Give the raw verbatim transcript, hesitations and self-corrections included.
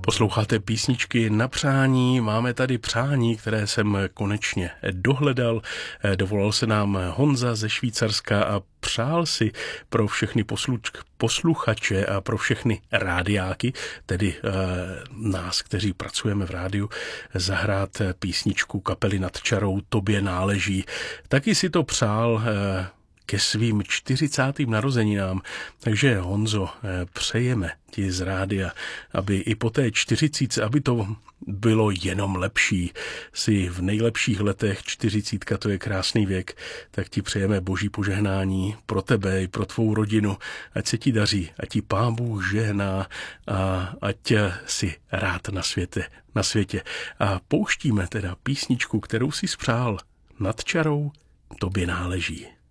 Posloucháte písničky na přání, máme tady přání, které jsem konečně dohledal. Dovolal se nám Honza ze Švýcarska a přál si pro všechny posluchače a pro všechny rádiáky, tedy e, nás, kteří pracujeme v rádiu, zahrát písničku kapely Nad čarou Tobě náleží. Taky si to přál e, ke svým čtyřicátým narozeninám. Takže Honzo, přejeme ti z rádia, aby i po té čtyřicítce, aby to bylo jenom lepší. Jsi v nejlepších letech, čtyřicítka, to je krásný věk, tak ti přejeme boží požehnání pro tebe i pro tvou rodinu. Ať se ti daří, ať ti Pán Bůh žehná a ať si rád na světě, na světě. A pouštíme teda písničku, kterou si spřál. Nad čarou Tobě náleží.